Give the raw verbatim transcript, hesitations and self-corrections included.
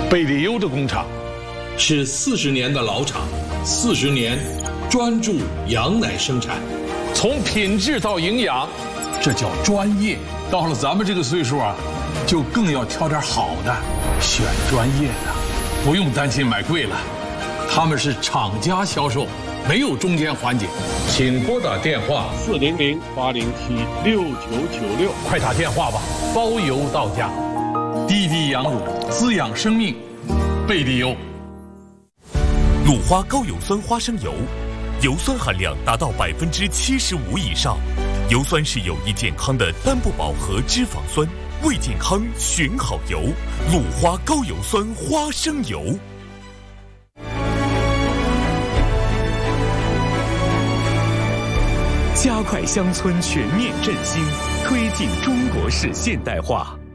贝里优的工厂是四十年的老厂，四十年专注羊奶生产， 从品质到营养，这叫专业。到了咱们这个岁数啊，就更要挑点好的，选专业的，不用担心买贵了。他们是厂家销售，没有中间环节。请拨打电话四零零八零七六九九六， 快打电话吧，包邮到家。滴滴羊乳滋养生命，贝里优。 鲁花高油酸花生油，油酸含量达到百分之七十五以上。油酸是有益健康的单不饱和脂肪酸，为健康选好油。鲁花高油酸花生油。加快乡村全面振兴，推进中国式现代化。